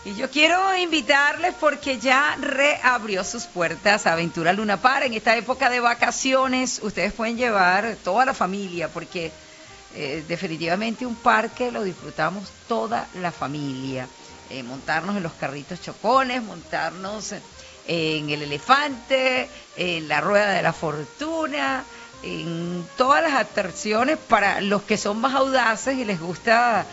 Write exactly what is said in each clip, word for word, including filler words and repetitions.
Y yo quiero invitarles porque ya reabrió sus puertas Aventura Luna Park. En esta época de vacaciones ustedes pueden llevar toda la familia porque eh, definitivamente un parque lo disfrutamos toda la familia. Eh, montarnos en los carritos chocones, montarnos en el elefante, en la rueda de la fortuna, en todas las atracciones para los que son más audaces y les gusta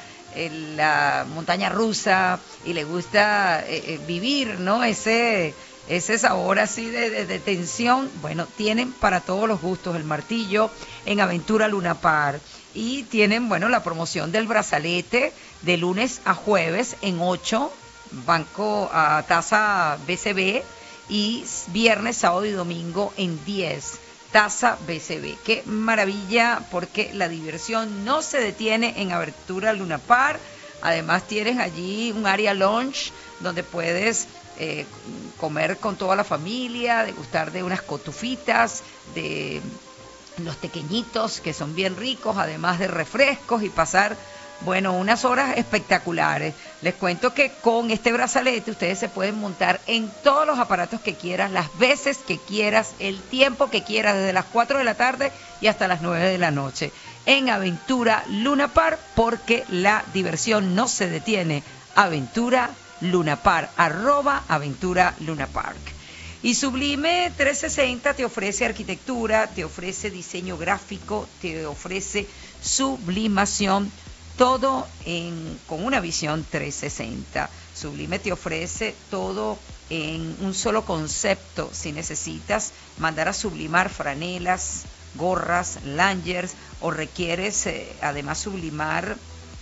la montaña rusa y le gusta eh, eh, vivir, ¿no? Ese, ese sabor así de, de, de tensión. Bueno, tienen para todos los gustos el martillo en Aventura Luna Park. Y tienen, bueno, la promoción del brazalete de lunes a jueves en ocho, banco a tasa B C B, y viernes, sábado y domingo en diez. Tasa B C B. Qué maravilla, porque la diversión no se detiene en Aventura Luna Park. Además tienes allí un área lunch donde puedes eh, comer con toda la familia, degustar de unas cotufitas, de los tequeñitos que son bien ricos, además de refrescos, y pasar, bueno, unas horas espectaculares. Les cuento que con este brazalete ustedes se pueden montar en todos los aparatos que quieras, las veces que quieras, el tiempo que quieras, desde las cuatro de la tarde y hasta las nueve de la noche. En Aventura Luna Park, porque la diversión no se detiene. Aventura Luna Park, arroba Aventura Luna Park. Y Sublime trescientos sesenta te ofrece arquitectura, te ofrece diseño gráfico, te ofrece sublimación, todo en, con una visión trescientos sesenta. Sublime te ofrece todo en un solo concepto. Si necesitas mandar a sublimar franelas, gorras, lanyards, o requieres eh, además sublimar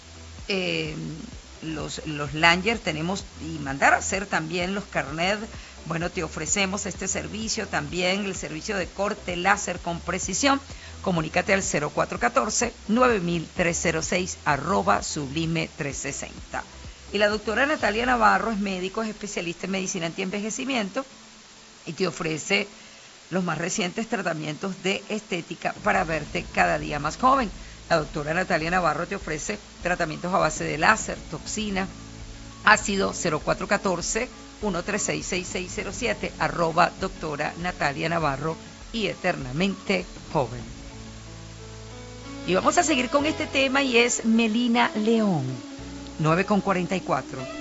eh, los, los lanyards, tenemos, y mandar a hacer también los carnet. Bueno, te ofrecemos este servicio, también el servicio de corte láser con precisión. Comunícate al cero cuatro uno cuatro, nueve mil trescientos seis, arroba Sublime trescientos sesenta. Y la doctora Natalia Navarro es médico, es especialista en medicina antienvejecimiento y te ofrece los más recientes tratamientos de estética para verte cada día más joven. La doctora Natalia Navarro te ofrece tratamientos a base de láser, toxina, ácido. Cero cuatro uno cuatro, uno tres seis, seis seis cero siete, arroba doctora Natalia Navarro y eternamente joven. Y vamos a seguir con este tema y es Melina León, nueve con cuarenta y cuatro.